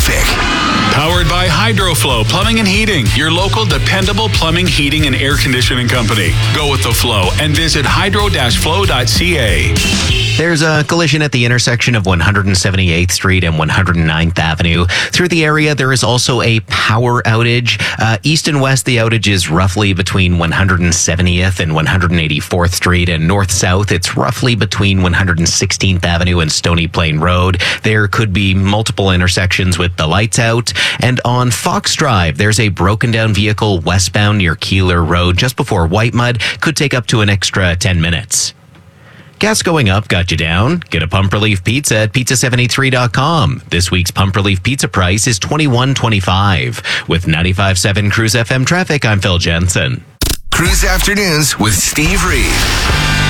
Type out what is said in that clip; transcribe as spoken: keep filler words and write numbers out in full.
traffic. Powered by HydroFlow Plumbing and Heating, your local dependable plumbing, heating, and air conditioning company. Go with the flow and visit hydro dash flow dot c a. There's a collision at the intersection of one hundred seventy-eighth Street and one hundred ninth Avenue. Through the area, there is also a power outage. Uh, east and west, the outage is roughly between one hundred seventieth and one hundred eighty-fourth Street, and north-south, it's roughly between one hundred sixteenth Avenue and Stony Plain Road. There could be multiple intersections with the lights out. And on Fox Drive, there's a broken down vehicle westbound near Keeler Road just before White Mud. Could take up to an extra ten minutes. Gas going up got you down? Get a pump relief pizza at pizza seventy-three dot com. This week's pump relief pizza price is twenty-one twenty-five. With ninety-five point seven Cruise F M traffic, I'm Phil Jensen. Cruise Afternoons with Steve Reed.